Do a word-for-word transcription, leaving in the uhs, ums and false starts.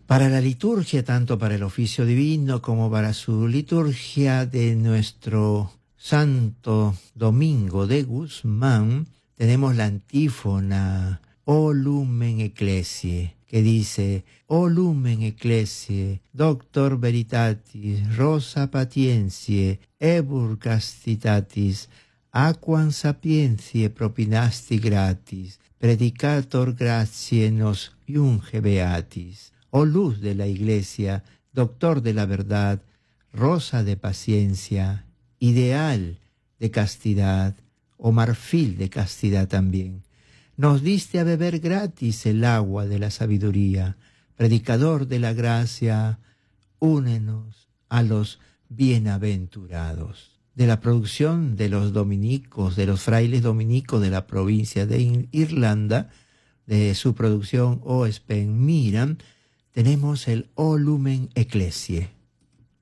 Para la liturgia, tanto para el oficio divino como para su liturgia de nuestro Santo Domingo de Guzmán, tenemos la antífona O Lumen Ecclesiae, que dice: O Lumen Ecclesiae, Doctor Veritatis, Rosa Patientiae, Ebur Castitatis, Aquam Sapientiae propinasti gratis, Predicator gratiae nos iunge beatis. Oh luz de la Iglesia, doctor de la verdad, rosa de paciencia, ideal de castidad, o marfil de castidad también. Nos diste a beber gratis el agua de la sabiduría. Predicador de la gracia, únenos a los bienaventurados. De la producción de los dominicos, de los frailes dominicos de la provincia de Irlanda, de su producción O Spen Miram, tenemos el O Lumen Ecclesiae.